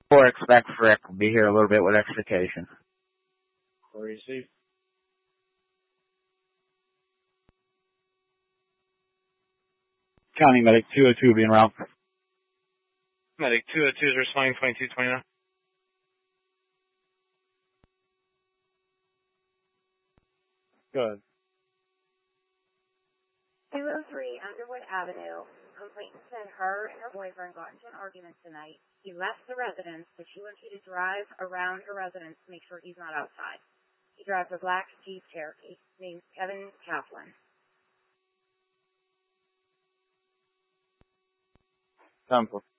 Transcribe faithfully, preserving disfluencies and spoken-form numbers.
Or expect Frick will be here a little bit with extrication. Receive. County Medic two oh two being around. Medic two oh two is responding twenty-two twenty-nine. Good. two oh three Underwood Avenue. Complainant said her and her boyfriend got into an argument tonight. He left the residence, but she wants you to drive around her residence to make sure he's not outside. He drives a black Jeep Cherokee. Name's Kevin Kaplan. Temple.